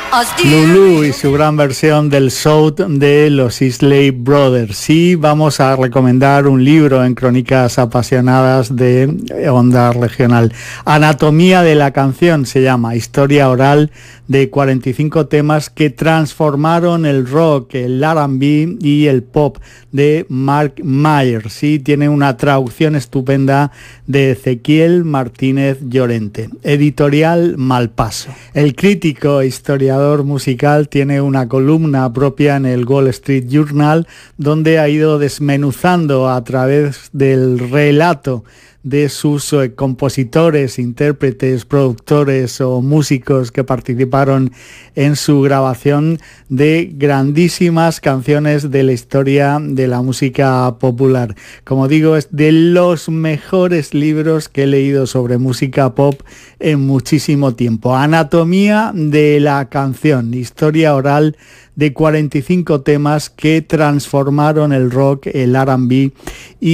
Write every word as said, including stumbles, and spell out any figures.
Lulu y su gran versión del Shout de los Isley Brothers. Sí, vamos a recomendar un libro en Crónicas Apasionadas de Onda Regional. Anatomía de la canción se llama, historia oral de cuarenta y cinco temas que transformaron el rock, el R and B y el pop de Mark Myers. Sí, tiene una traducción estupenda de Ezequiel Martínez Llorente. Editorial Malpaso. El crítico e historiador musical tiene una columna propia en el Wall Street Journal donde ha ido desmenuzando a través del relato de sus eh, compositores, intérpretes, productores o músicos que participaron en su grabación de grandísimas canciones de la historia de la música popular. Como digo, es de los mejores libros que he leído sobre música pop en muchísimo tiempo. Anatomía de la canción, historia oral de cuarenta y cinco temas que transformaron el rock, el R and B y